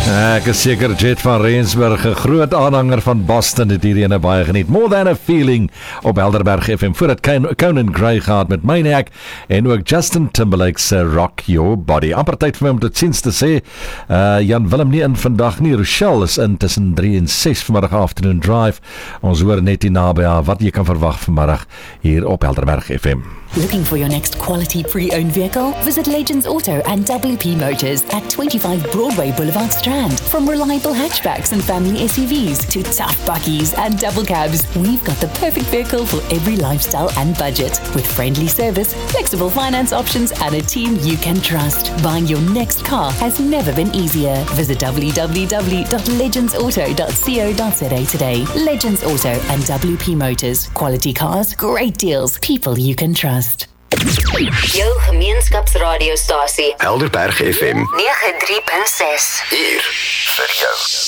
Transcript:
Ek is seker Jet van Rensburg, 'n groot aanhanger van Boston, het hierdie ene baie geniet. More Than a Feeling op Helderberg FM, voordat Conan Gray gaat met Maniac, en ook Justin Timberlake's Rock Your Body. Amper tyd vir my om tot ziens te sê. Jan Willem nie in vandag nie, Rochelle is in tussen 3 en 6 vanmiddag Afternoon Drive. Ons hoor net hier naby wat jy kan verwag vanmiddag hier op Helderberg FM. Looking for your next quality pre-owned vehicle? Visit Legends Auto and WP Motors at 25 Broadway Boulevard Strand. From reliable hatchbacks and family SUVs to tough buckies and double cabs, we've got the perfect vehicle for every lifestyle and budget. With friendly service, flexible finance options and a team you can trust. Buying your next car has never been easier. Visit www.legendsauto.co.za today. Legends Auto and WP Motors. Quality cars, great deals, people you can trust. Jou gemeenskapsradiostasie Helderberg FM 93.6 hier vir jou.